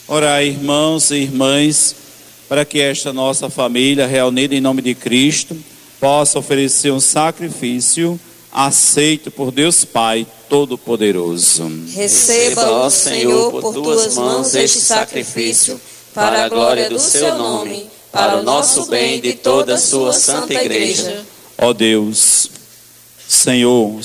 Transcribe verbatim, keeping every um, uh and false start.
Orai, irmãos e irmãs, para que esta nossa família, reunida em nome de Cristo, possa oferecer um sacrifício aceito por Deus Pai Todo-Poderoso. Receba, ó Senhor, por tuas mãos este sacrifício, para a glória do seu nome, para o nosso bem e de toda a sua santa igreja. Ó Deus, Senhor,